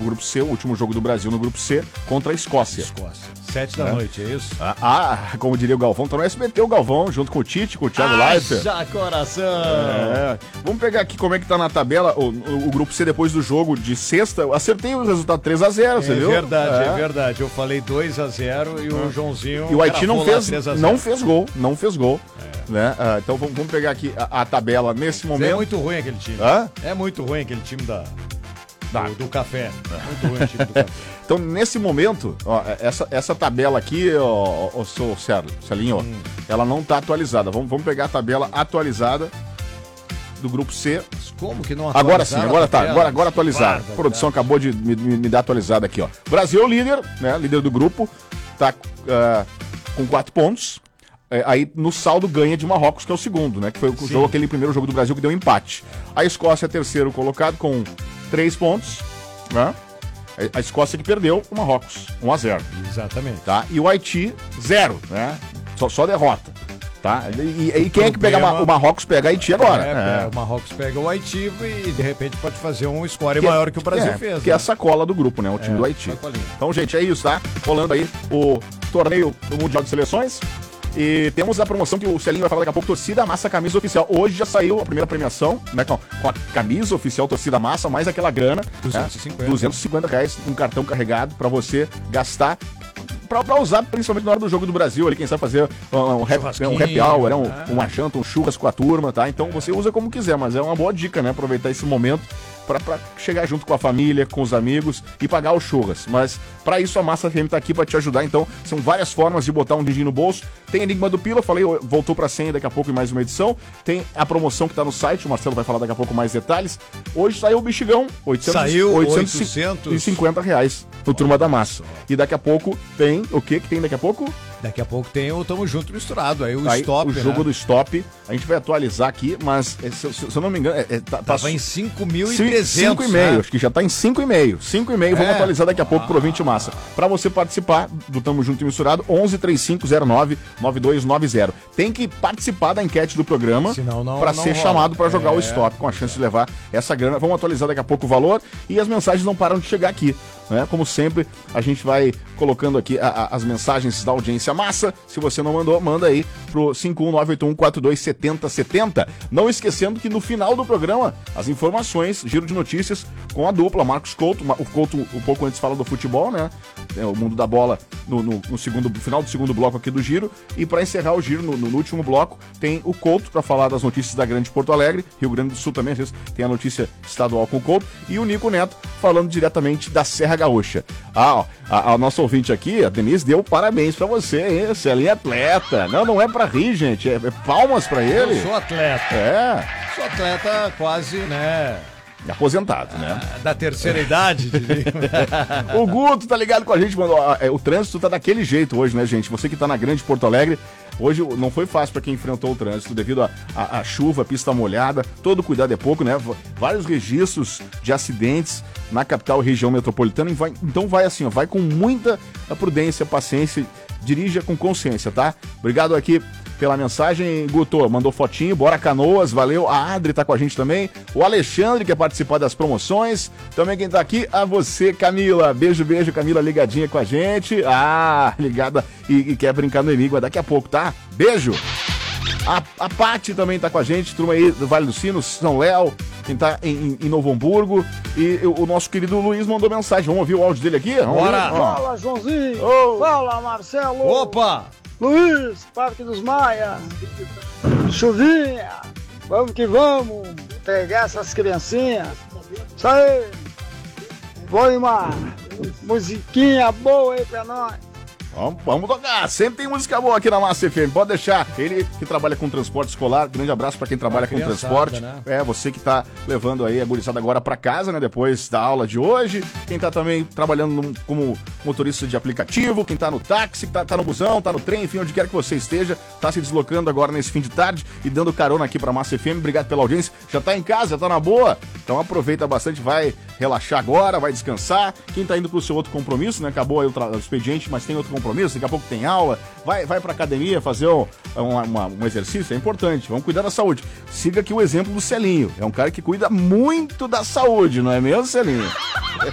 o grupo C, o último jogo do Brasil no grupo C, contra a Escócia. 7 da noite, é isso? Como diria o Galvão, tá no SBT o Galvão, junto com o Tite, com o Thiago Leifert. Já coração! Vamos pegar aqui como é que tá na tabela o grupo C depois do jogo de sexta. Eu acertei o resultado 3-0, você viu? É verdade. Eu falei 2-0 e o Joãozinho... E o Haiti não fez gol. Né? Então vamos pegar aqui a tabela nesse momento. É muito ruim aquele time. É muito ruim aquele time do café. Muito ruim o time do café. Então, nesse momento, essa tabela aqui, seu Celinho, ela não tá atualizada. Vamos pegar a tabela atualizada do grupo C. Como que não atualizaram? Agora sim, agora tá. Agora atualizado. A produção acabou de me dar atualizada aqui, ó. Brasil é o líder, né? Líder do grupo. Tá com 4 pontos. Aí no saldo ganha de Marrocos, que é o segundo, né? Que foi o jogo, aquele primeiro jogo do Brasil que deu empate. A Escócia é terceiro colocado com 3 pontos, né? A Escócia que perdeu o Marrocos, 1-0. Exatamente. Tá? E o Haiti, 0, né? Só derrota. Tá? E quem é que pega o Marrocos pega o Haiti agora? O Marrocos pega o Haiti e de repente pode fazer um score maior que o Brasil fez. Que é a sacola do grupo, né? O time do Haiti. Sacolinha. Então, gente, é isso, tá? Rolando aí o torneio do Mundial de Seleções. E temos a promoção que o Celinho vai falar daqui a pouco, Torcida Massa Camisa Oficial. Hoje já saiu a primeira premiação, né, com a camisa oficial Torcida Massa, mais aquela grana. 250 reais, um cartão carregado pra você gastar. Pra usar principalmente na hora do jogo do Brasil, ali, quem sabe fazer um happy hour, uma janta, um churras com a turma, tá? Então você usa como quiser, mas é uma boa dica, né? Aproveitar esse momento pra chegar junto com a família, com os amigos e pagar os churras. Mas pra isso a Massa FM tá aqui pra te ajudar, então são várias formas de botar um dinheiro no bolso. Tem Enigma do Pila, falei, voltou pra senha daqui a pouco em mais uma edição. Tem a promoção que tá no site, o Marcelo vai falar daqui a pouco mais detalhes. Hoje saiu o Bexigão, 850 reais no Turma da Massa. E daqui a pouco tem, o que tem daqui a pouco? Daqui a pouco tem o Tamo Junto Misturado, aí o Stop, o jogo do Stop, a gente vai atualizar aqui, mas se eu não me engano... Tava em 5.300, 5,5, né? Acho que já tá em 5,5. 5,5, vamos atualizar daqui a pouco pro ouvinte massa. Pra você participar do Tamo Junto e Misturado, 1135099290. Tem que participar da enquete do programa pra ser chamado pra jogar o Stop, com a chance de levar essa grana. Vamos atualizar daqui a pouco o valor e as mensagens não param de chegar aqui, né? Como sempre, a gente vai colocando aqui as mensagens da audiência massa. Se você não mandou, manda aí pro 51981427070. Não esquecendo que no final do programa, as informações, giro de notícias com a dupla, Marcos Couto. O Couto um pouco antes fala do futebol, né? O mundo da bola no final do segundo bloco aqui do giro. E para encerrar o giro, no último bloco, tem o Couto para falar das notícias da Grande Porto Alegre. Rio Grande do Sul também, às vezes tem a notícia estadual com o Couto. E o Nico Neto falando diretamente da Serra Gaúcha. A nossa ouvinte aqui, a Denise, deu parabéns pra você, hein? Você ali é atleta. Não é pra rir, gente. É palmas pra ele. Eu sou atleta. Sou atleta quase, né? Aposentado, né? Da terceira idade. O Guto tá ligado com a gente, mano. O trânsito tá daquele jeito hoje, né, gente? Você que tá na Grande Porto Alegre, hoje não foi fácil para quem enfrentou o trânsito devido à chuva, pista molhada. Todo cuidado é pouco, né? Vários registros de acidentes na capital e região metropolitana. Então vai assim, ó, vai com muita prudência, paciência, dirija com consciência, tá? Obrigado aqui pela mensagem, Guto, mandou fotinho, bora Canoas, valeu, a Adri tá com a gente também, o Alexandre quer participar das promoções, também quem tá aqui, a você, Camila, beijo, Camila, ligadinha com a gente, ligada e quer brincar no Enigma daqui a pouco, tá? Beijo! A Paty também tá com a gente, turma aí do Vale dos Sinos, São Léo, quem tá em Novo Hamburgo, e o nosso querido Luiz mandou mensagem, vamos ouvir o áudio dele aqui? Bora! Fala, Joãozinho! Fala, Marcelo! Opa! Luiz, Parque dos Maia, chuvinha, vamos que vamos, pegar essas criancinhas, isso aí, põe uma musiquinha boa aí pra nós. Vamos tocar, sempre tem música boa aqui na Massa FM, pode deixar. Ele que trabalha com transporte escolar, grande abraço pra quem trabalha com transporte, né? Você que tá levando aí a gurizada agora pra casa, né, depois da aula de hoje, quem tá também trabalhando como motorista de aplicativo, quem tá no táxi, tá no busão, tá no trem, enfim, onde quer que você esteja, tá se deslocando agora nesse fim de tarde e dando carona aqui pra Massa FM, obrigado pela audiência, já tá em casa, já tá na boa, então aproveita bastante, vai relaxar agora, vai descansar, quem tá indo pro seu outro compromisso, né, acabou aí o expediente, mas tem outro compromisso, daqui a pouco tem aula, vai pra academia fazer um exercício, é importante, vamos cuidar da saúde. Siga aqui o exemplo do Celinho, é um cara que cuida muito da saúde, não é mesmo, Celinho?